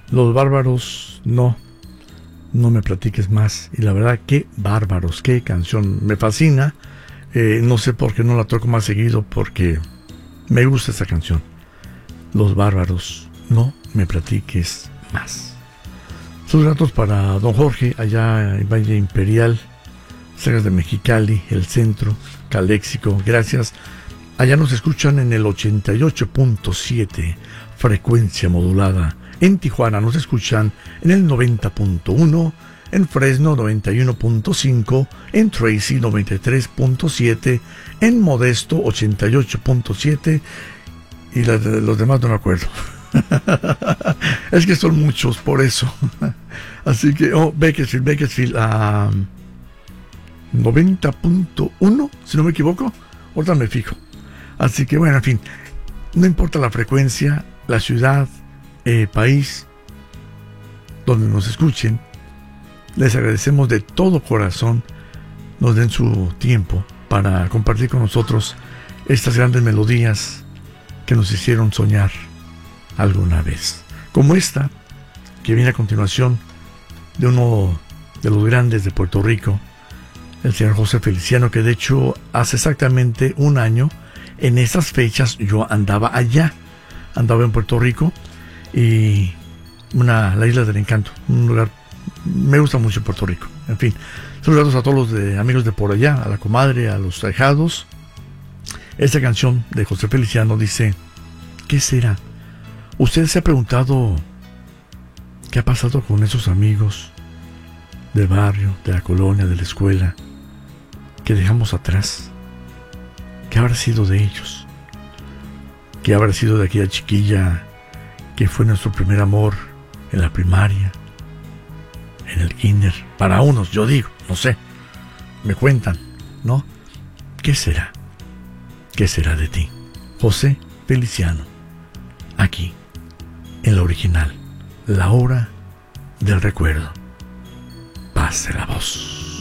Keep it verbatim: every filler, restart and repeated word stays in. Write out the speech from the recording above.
Los bárbaros, no, no me platiques más. Y la verdad, qué bárbaros, qué canción, me fascina. Eh, no sé por qué no la toco más seguido, porque me gusta esta canción. Los bárbaros, no me platiques más. Sus datos para don Jorge, allá en Valle Imperial, cerca de Mexicali, el centro, Caléxico, gracias. Allá nos escuchan en el ochenta y ocho punto siete, frecuencia modulada. En Tijuana nos escuchan en el noventa punto uno, en Fresno noventa y uno punto cinco, en Tracy noventa y tres punto siete, en Modesto ochenta y ocho punto siete y la de los demás no me acuerdo. Es que son muchos, por eso. Así que, oh, Bakersfield, Bakersfield a uh, noventa punto uno, si no me equivoco. Ahorita me fijo. Así que, bueno, en fin, no importa la frecuencia, la ciudad, eh, país donde nos escuchen, les agradecemos de todo corazón nos den su tiempo para compartir con nosotros estas grandes melodías que nos hicieron soñar alguna vez, como esta que viene a continuación de uno de los grandes de Puerto Rico, el señor José Feliciano, que de hecho hace exactamente un año en esas fechas yo andaba allá, andaba en Puerto Rico, y una, la Isla del Encanto, un lugar, me gusta mucho Puerto Rico. En fin, saludos a todos los de, amigos de por allá, a la comadre, a los ahijados. Esta canción de José Feliciano dice: ¿qué será? ¿Usted se ha preguntado qué ha pasado con esos amigos del barrio, de la colonia, de la escuela, que dejamos atrás? ¿Qué habrá sido de ellos? ¿Qué habrá sido de aquella chiquilla que fue nuestro primer amor en la primaria, en el kinder? Para unos, yo digo, no sé, me cuentan, ¿no? ¿Qué será? ¿Qué será de ti? José Feliciano, aquí, en la original, la hora del recuerdo. Pase la voz.